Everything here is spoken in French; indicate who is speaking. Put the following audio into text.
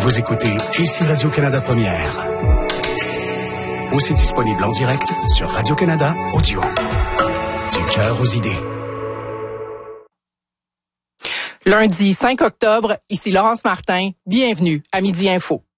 Speaker 1: Vous écoutez ici Radio-Canada Première. Aussi disponible en direct sur Radio-Canada Audio. Du cœur aux idées.
Speaker 2: Lundi 5 octobre, ici Laurence Martin. Bienvenue à Midi Info.